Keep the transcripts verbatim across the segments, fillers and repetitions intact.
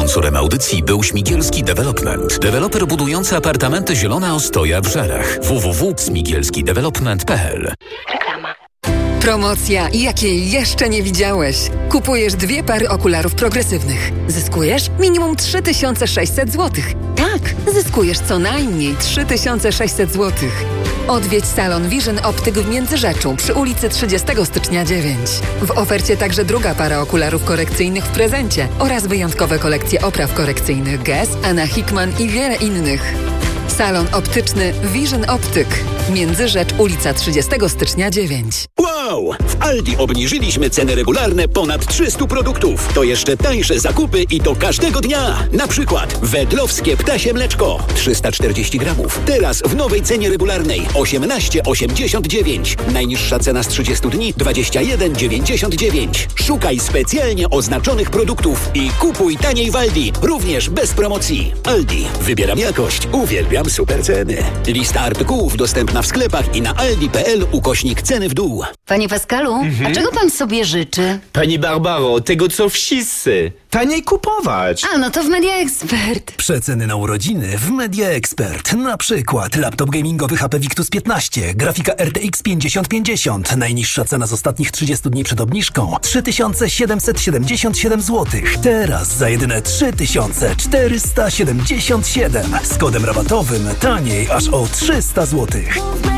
Sponsorem audycji był Śmigielski Development. Deweloper budujący apartamenty Zielona Ostoja w Żarach. w w w kropka śmigielski development kropka p l. Reklama. Promocja, jakiej jeszcze nie widziałeś. Kupujesz dwie pary okularów progresywnych. Zyskujesz minimum trzy tysiące sześćset złotych. Tak, zyskujesz co najmniej trzy tysiące sześćset złotych. Odwiedź salon Vision Optyk w Międzyrzeczu przy ulicy trzydziestego stycznia dziewięć. W ofercie także druga para okularów korekcyjnych w prezencie oraz wyjątkowe kolekcje opraw korekcyjnych Guess, Anna Hickman i wiele innych. Salon optyczny Vision Optyk. Międzyrzecz, ulica trzydziestego stycznia dziewięć. Wow! W Aldi obniżyliśmy ceny regularne ponad trzystu produktów. To jeszcze tańsze zakupy i to każdego dnia. Na przykład wedlowskie ptasie mleczko trzysta czterdzieści gramów. Teraz w nowej cenie regularnej osiemnaście osiemdziesiąt dziewięć. Najniższa cena z trzydziestu dni dwadzieścia jeden dziewięćdziesiąt dziewięć. Szukaj specjalnie oznaczonych produktów i kupuj taniej w Aldi. Również bez promocji. Aldi. Wybieram jakość. Uwielbiam super ceny. Lista artykułów dostępna w sklepach i na aldi kropka p l ukośnik ceny w dół. Panie Pascalu, mhm. a czego pan sobie życzy? Pani Barbaro, tego co wszyscy. Taniej kupować. A, no to w Media Expert. Przeceny na urodziny w Media Expert. Na przykład laptop gamingowy H P Victus piętnaście, grafika R T X pięćdziesiąt pięćdziesiąt. Najniższa cena z ostatnich trzydziestu dni przed obniżką trzy tysiące siedemset siedemdziesiąt siedem złotych. Teraz za jedyne trzy tysiące czterysta siedemdziesiąt siedem. Z kodem rabatowym taniej aż o trzysta złotych.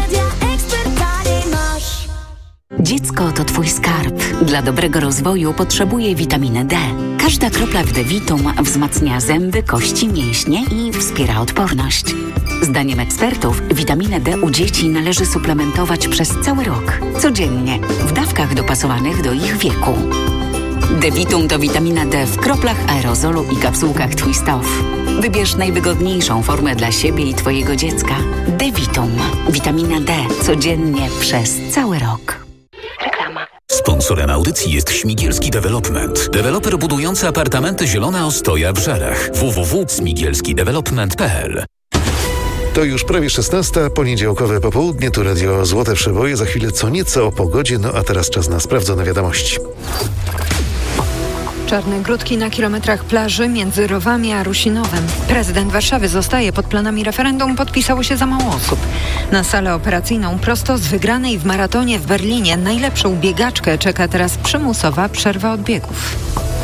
Dziecko to twój skarb. Dla dobrego rozwoju potrzebuje witaminy D. Każda kropla w D-Vitum wzmacnia zęby, kości, mięśnie i wspiera odporność. Zdaniem ekspertów witaminę D u dzieci należy suplementować przez cały rok. Codziennie, w dawkach dopasowanych do ich wieku. D-Vitum to witamina D w kroplach, aerozolu i kapsułkach Twist Off. Wybierz najwygodniejszą formę dla siebie i twojego dziecka. D-Vitum. Witamina D. Codziennie przez cały rok. Reklama. Sponsorem audycji jest Śmigielski Development. Deweloper budujący apartamenty Zielona Ostoja w Żarach. w w w kropka śmigielski development kropka p l. To już prawie szesnasta, poniedziałkowe popołudnie, tu Radio Złote Przeboje. Za chwilę co nieco o pogodzie, no a teraz czas na sprawdzone wiadomości. Czarne grudki na kilometrach plaży między Rowami a Rusinowem. Prezydent Warszawy zostaje. Pod planami referendum podpisało się za mało osób. Na salę operacyjną prosto z wygranej w maratonie w Berlinie najlepszą biegaczkę czeka teraz przymusowa przerwa od biegów.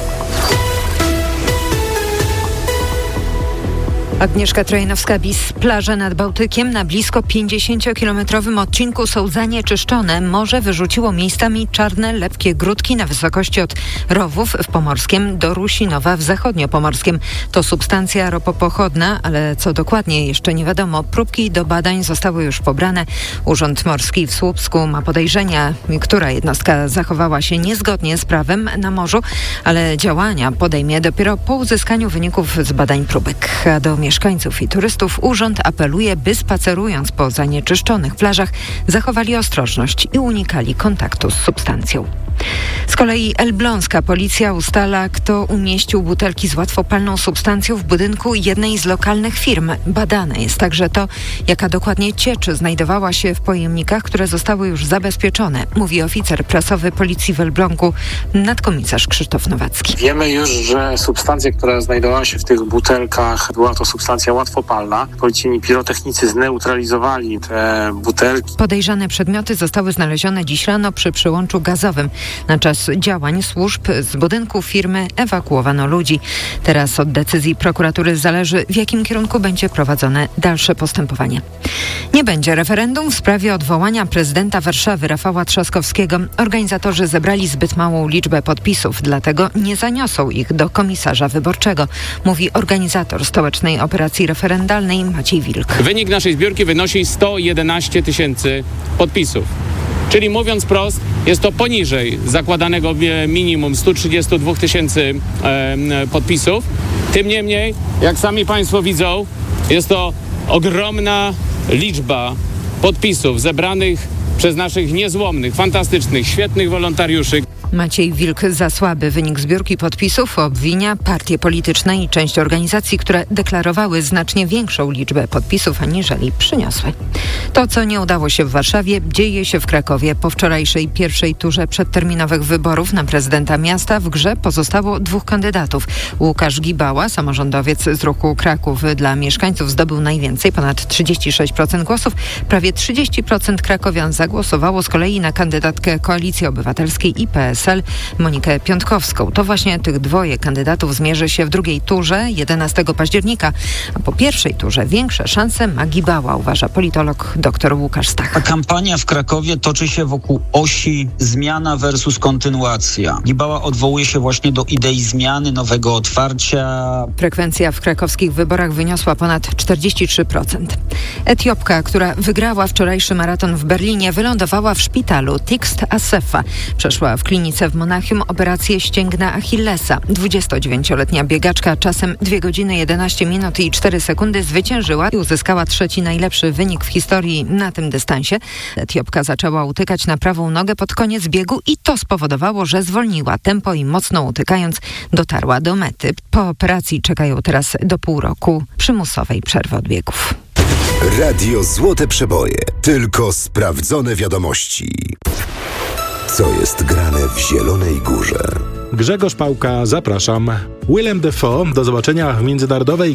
Agnieszka Trojanowska-Bis. Plaże nad Bałtykiem na blisko pięćdziesięciokilometrowym odcinku są zanieczyszczone. Morze wyrzuciło miejscami czarne, lepkie grudki na wysokości od Rowów w Pomorskiem do Rusinowa w Zachodniopomorskiem. To substancja ropopochodna, ale co dokładnie jeszcze nie wiadomo. Próbki do badań zostały już pobrane. Urząd Morski w Słupsku ma podejrzenia, która jednostka zachowała się niezgodnie z prawem na morzu, ale działania podejmie dopiero po uzyskaniu wyników z badań próbek. A do mieszkańców i turystów urząd apeluje, by spacerując po zanieczyszczonych plażach zachowali ostrożność i unikali kontaktu z substancją. Z kolei elbląska policja ustala, kto umieścił butelki z łatwopalną substancją w budynku jednej z lokalnych firm. Badane jest także to, jaka dokładnie ciecz znajdowała się w pojemnikach, które zostały już zabezpieczone, mówi oficer prasowy policji w Elblągu, nadkomisarz Krzysztof Nowacki. Wiemy już, że substancja, która znajdowała się w tych butelkach, była to substancja łatwopalna. Policyjni pirotechnicy zneutralizowali te butelki. Podejrzane przedmioty zostały znalezione dziś rano przy przyłączu gazowym. Na czas działań służb z budynku firmy ewakuowano ludzi. Teraz od decyzji prokuratury zależy, w jakim kierunku będzie prowadzone dalsze postępowanie. Nie będzie referendum w sprawie odwołania prezydenta Warszawy Rafała Trzaskowskiego. Organizatorzy zebrali zbyt małą liczbę podpisów, dlatego nie zaniosą ich do komisarza wyborczego, mówi organizator stołecznej operacji referendalnej Maciej Wilk. Wynik naszej zbiórki wynosi sto jedenaście tysięcy podpisów. Czyli mówiąc prost, jest to poniżej zakładanego minimum stu trzydziestu dwóch tysięcy e, podpisów. Tym niemniej, jak sami Państwo widzą, jest to ogromna liczba podpisów zebranych przez naszych niezłomnych, fantastycznych, świetnych wolontariuszy. Maciej Wilk za słaby wynik zbiórki podpisów obwinia partie polityczne i część organizacji, które deklarowały znacznie większą liczbę podpisów aniżeli przyniosły. To, co nie udało się w Warszawie, dzieje się w Krakowie. Po wczorajszej pierwszej turze przedterminowych wyborów na prezydenta miasta w grze pozostało dwóch kandydatów. Łukasz Gibała, samorządowiec z ruchu Kraków dla mieszkańców, zdobył najwięcej, ponad trzydzieści sześć procent głosów. Prawie trzydzieści procent krakowian zagłosowało z kolei na kandydatkę Koalicji Obywatelskiej i P S L, Monikę Piątkowską. To właśnie tych dwoje kandydatów zmierzy się w drugiej turze jedenastego października, a po pierwszej turze większe szanse ma Gibała, uważa politolog dr Łukasz Stach. A kampania w Krakowie toczy się wokół osi zmiana versus kontynuacja. Gibała odwołuje się właśnie do idei zmiany, nowego otwarcia. Frekwencja w krakowskich wyborach wyniosła ponad czterdzieści trzy procent. Etiopka, która wygrała wczorajszy maraton w Berlinie, wylądowała w szpitalu Tixt Assefa. Przeszła w klinice w Monachium operację ścięgna Achillesa. dwudziestodziewięcioletnia biegaczka czasem dwie godziny jedenaście minut i cztery sekundy zwyciężyła i uzyskała trzeci najlepszy wynik w historii na tym dystansie. Etiopka zaczęła utykać na prawą nogę pod koniec biegu i to spowodowało, że zwolniła tempo i mocno utykając dotarła do mety. Po operacji czekają teraz do pół roku przymusowej przerwy od biegów. Radio Złote Przeboje. Tylko sprawdzone wiadomości. Co jest grane w Zielonej Górze? Grzegorz Pałka, zapraszam. Willem Dafoe do zobaczenia w międzynarodowej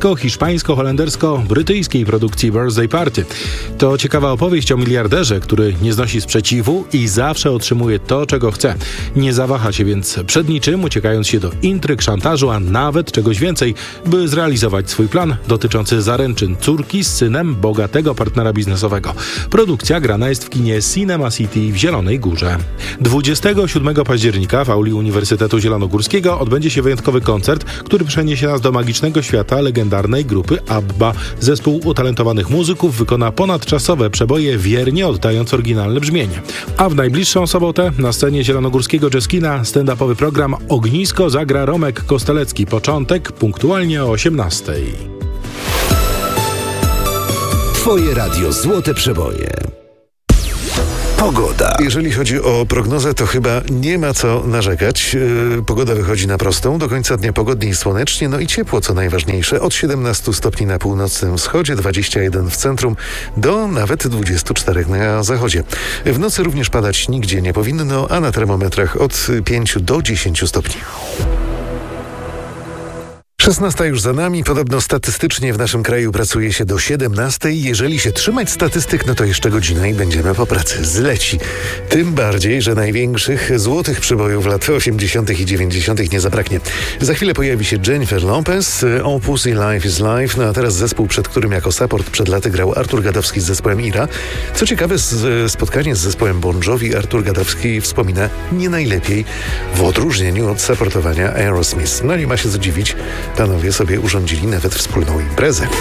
grecko-hiszpańsko-holendersko-brytyjskiej produkcji Birthday Party. To ciekawa opowieść o miliarderze, który nie znosi sprzeciwu i zawsze otrzymuje to, czego chce. Nie zawaha się więc przed niczym, uciekając się do intryg, szantażu, a nawet czegoś więcej, by zrealizować swój plan dotyczący zaręczyn córki z synem bogatego partnera biznesowego. Produkcja grana jest w kinie Cinema City w Zielonej Górze. dwudziestego siódmego października w auli Uniwersytetu Zielonogórskiego odbędzie się wyjątkowy koncert, który przeniesie nas do magicznego świata legendarnej grupy ABBA. Zespół utalentowanych muzyków wykona ponadczasowe przeboje, wiernie oddając oryginalne brzmienie. A w najbliższą sobotę na scenie Zielonogórskiego Jazzkina stand-upowy program Ognisko zagra Romek Kostelecki. Początek punktualnie o osiemnastej. Twoje radio Złote Przeboje. Pogoda. Jeżeli chodzi o prognozę, to chyba nie ma co narzekać. Yy, pogoda wychodzi na prostą. Do końca dnia pogodnie i słonecznie, no i ciepło, co najważniejsze. Od siedemnastu stopni na północnym wschodzie, dwadzieścia jeden w centrum, do nawet dwudziestu czterech na zachodzie. W nocy również padać nigdzie nie powinno, a na termometrach od pięciu do dziesięciu stopni. szesnasta już za nami. Podobno statystycznie w naszym kraju pracuje się do siedemnastej. Jeżeli się trzymać statystyk, no to jeszcze godzina i będziemy po pracy. Zleci. Tym bardziej, że największych złotych przybojów lat osiemdziesiątych i dziewięćdziesiątych nie zabraknie. Za chwilę pojawi się Jennifer Lopez, Opus i Life is Life. No a teraz zespół, przed którym jako support przed laty grał Artur Gadowski z zespołem Ira. Co ciekawe, z, spotkanie z zespołem Bon Jovi Artur Gadowski wspomina nie najlepiej, w odróżnieniu od supportowania Aerosmith. No nie ma się co dziwić. Panowie sobie urządzili nawet wspólną imprezę.